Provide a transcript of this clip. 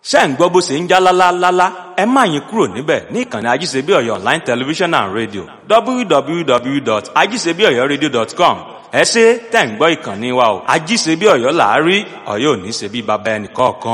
ṣé ń gbọ́ bó ṣe ń já lálálálá ẹ má yín kúrò níbẹ̀ ní ìkànnì ajíṣebíọ̀yọ̀ online television and radio www.ajíṣebíọ̀yọ̀radio.com ẹ ṣé tẹ̀ ń gbọ́ ìkànnì wa o ajíṣebíọ̀yọ̀ làárí ọ̀yọ́ ò ní ṣe bí baba ẹnì kọ̀ọ̀kan.